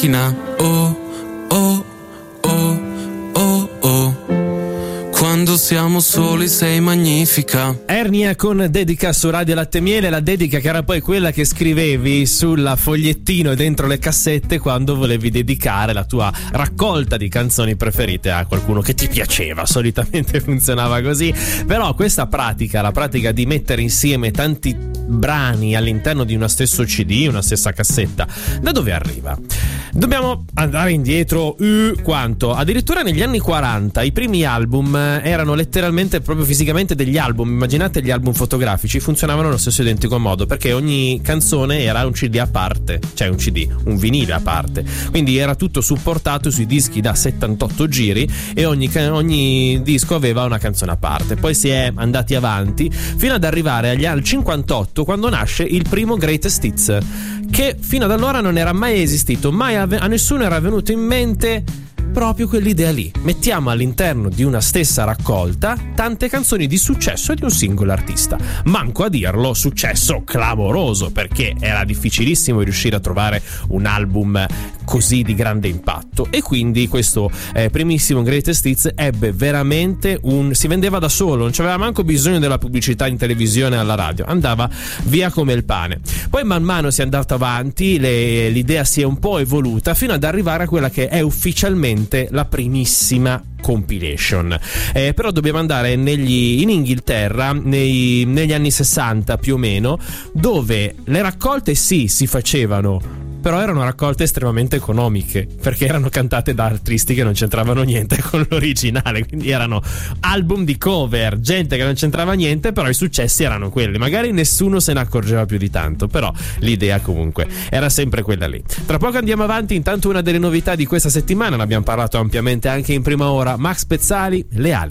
macchina. Oh, oh, oh, oh, oh. Quando siamo soli sei magnifica. Ernia con dedica su Radio Latte Miele, la dedica che era poi quella che scrivevi sul fogliettino dentro le cassette quando volevi dedicare la tua raccolta di canzoni preferite a qualcuno che ti piaceva. Solitamente funzionava così, però questa pratica, la pratica di mettere insieme tanti brani all'interno di uno stesso CD, una stessa cassetta, da dove arriva? Dobbiamo andare indietro quanto? Addirittura negli anni 40 i primi album erano letteralmente proprio fisicamente degli album. Immaginate gli album fotografici, funzionavano allo stesso identico modo, perché ogni canzone era un CD a parte, cioè un CD, un vinile a parte, quindi era tutto supportato sui dischi da 78 giri e ogni disco aveva una canzone a parte. Poi si è andati avanti fino ad arrivare al 58, quando nasce il primo Greatest Hits, che fino ad allora non era mai esistito, mai a nessuno era venuto in mente proprio quell'idea lì. Mettiamo all'interno di una stessa raccolta tante canzoni di successo di un singolo artista. Manco a dirlo, successo clamoroso, perché era difficilissimo riuscire a trovare un album così di grande impatto, e quindi questo primissimo Greatest Hits ebbe veramente si vendeva da solo, non c'aveva manco bisogno della pubblicità in televisione e alla radio, andava via come il pane. Poi man mano si è andato avanti, l'idea si è un po' evoluta fino ad arrivare a quella che è ufficialmente la primissima compilation. Però dobbiamo andare in Inghilterra negli anni 60 più o meno, dove le raccolte sì si facevano, però erano raccolte estremamente economiche, perché erano cantate da artisti che non c'entravano niente con l'originale, quindi erano album di cover, gente che non c'entrava niente, però i successi erano quelli. Magari nessuno se ne accorgeva più di tanto, però l'idea comunque era sempre quella lì. Tra poco andiamo avanti. Intanto una delle novità di questa settimana, ne abbiamo parlato ampiamente anche in prima ora, Max Pezzali, Le ali.